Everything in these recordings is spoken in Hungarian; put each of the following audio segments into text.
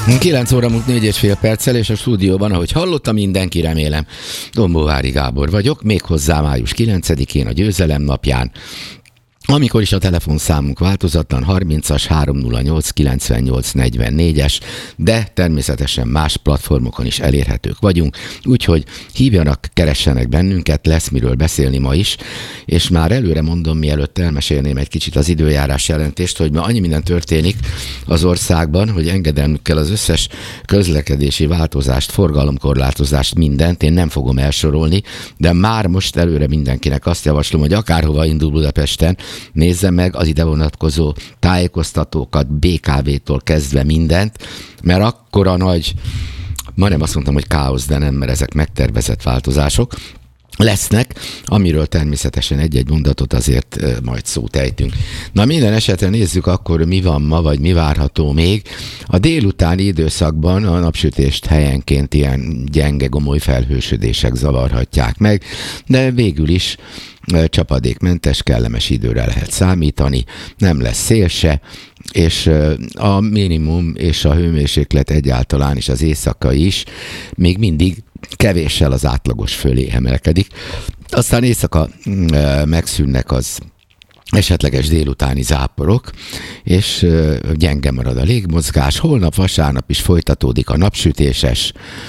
9 óra múlt 4,5 perccel, és a stúdióban, ahogy hallottam, mindenki, remélem, Dombóvári Gábor vagyok, méghozzá május 9-én, a Győzelem napján, amikor is a telefonszámunk változatlan 30-as 308 98 44-es, de természetesen más platformokon is elérhetők vagyunk, úgyhogy hívjanak, keressenek bennünket, lesz miről beszélni ma is, és már előre mondom, mielőtt elmesélném egy kicsit az időjárás jelentést, hogy ma annyi minden történik az országban, hogy engedelmükkel az összes közlekedési változást, forgalomkorlátozást, mindent én nem fogom elsorolni, de már most előre mindenkinek azt javaslom, hogy akárhova indul Budapesten, nézze meg az ide vonatkozó tájékoztatókat, BKV-tól kezdve mindent, mert akkora nagy, majdnem azt mondtam, hogy káosz, de nem, mert ezek megtervezett változások lesznek, amiről természetesen egy-egy mondatot azért majd szót ejtünk. Na, minden esetre nézzük akkor, mi van ma, vagy mi várható még. A délutáni időszakban a napsütést helyenként ilyen gyenge, gomoly felhősödések zavarhatják meg, de végül is csapadékmentes, kellemes időre lehet számítani, nem lesz szél se, és a minimum és a hőmérséklet egyáltalán is, az éjszakai is még mindig kevéssel az átlagos fölé emelkedik. Aztán éjszaka megszűnnek az esetleges délutáni záporok, és gyenge marad a légmozgás. Holnap vasárnap is folytatódik a napsütéses,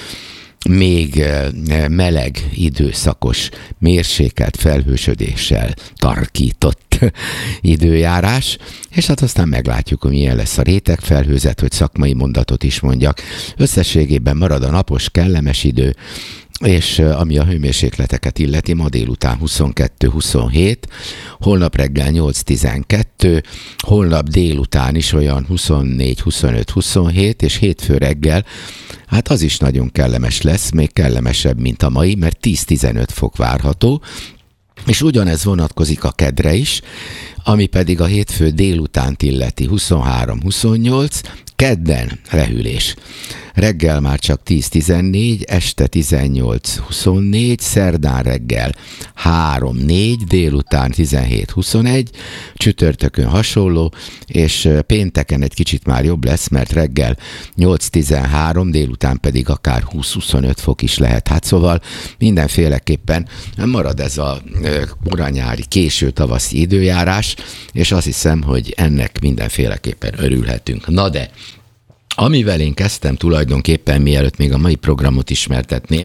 még meleg időszakos, mérsékelt felhősödéssel tarkított időjárás, és hát aztán meglátjuk, hogy milyen lesz a rétegfelhőzet, hogy szakmai mondatot is mondjak. Összességében marad a napos, kellemes idő, és ami a hőmérsékleteket illeti, ma délután 22-27, holnap reggel 8-12, holnap délután is olyan 24-25-27, és hétfő reggel, hát az is nagyon kellemes lesz, még kellemesebb, mint a mai, mert 10-15 fok várható, és ugyanez vonatkozik a kedre is, ami pedig a hétfő délutánt illeti 23-28, kedden lehűlés. Reggel már csak 10-14, este 18-24, szerdán reggel 3-4, délután 17-21, csütörtökön hasonló, és pénteken egy kicsit már jobb lesz, mert reggel 8-13, délután pedig akár 20-25 fok is lehet. Hát szóval mindenféleképpen marad ez a koranyári, késő tavaszi időjárás, és azt hiszem, hogy ennek mindenféleképpen örülhetünk. Na de, amivel én kezdtem tulajdonképpen, mielőtt még a mai programot ismertetném,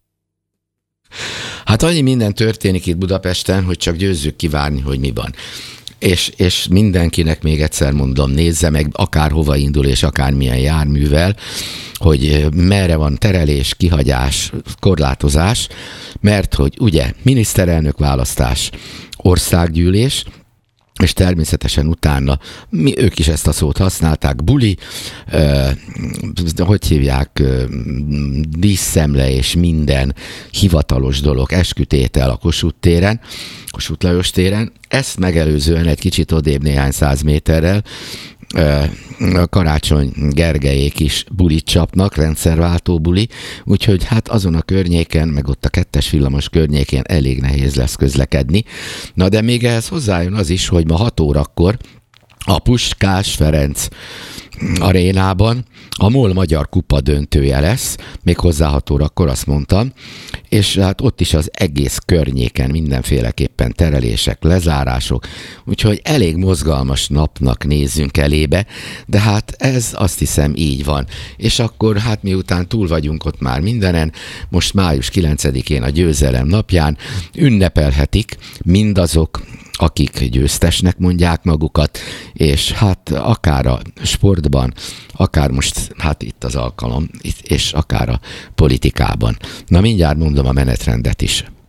hát annyi minden történik itt Budapesten, hogy csak győzzük kivárni, hogy mi van. És mindenkinek még egyszer mondom, nézze meg, akárhova indul és akármilyen járművel, hogy merre van terelés, kihagyás, korlátozás, mert hogy ugye miniszterelnök választás, országgyűlés, és természetesen utána ők is ezt a szót használták, buli, hogy hívják, díszszemle és minden hivatalos dolog, eskütétel a Kossuth téren, Kossuth Lajos téren. Ezt megelőzően egy kicsit odébb néhány 100 méterrel Karácsony Gergelyék is bulit csapnak, rendszerváltó buli, úgyhogy hát azon a környéken, meg ott a 2-es villamos környékén elég nehéz lesz közlekedni. Na de még ehhez hozzájön az is, hogy ma 6 órakor a Puskás Ferenc arénában a MOL Magyar Kupa döntője lesz, méghozzá 6 órakor, azt mondtam, és hát ott is az egész környéken mindenféleképpen terelések, lezárások, úgyhogy elég mozgalmas napnak nézzünk elébe, de hát ez azt hiszem így van. És akkor hát miután túl vagyunk ott már mindenen, most május 9-én a Győzelem napján ünnepelhetik mindazok, akik győztesnek mondják magukat, és hát akár a sportban, akár most, hát itt az alkalom, és akár a politikában. Na mindjárt mondom a menetrendet is.